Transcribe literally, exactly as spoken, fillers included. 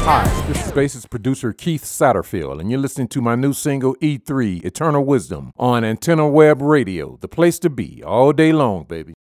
Hi, this is bassist producer Keith Satterfield, and you're listening to my new single E three, Eternal Wisdom, on Antenna Web Radio, the place to be all day long, baby.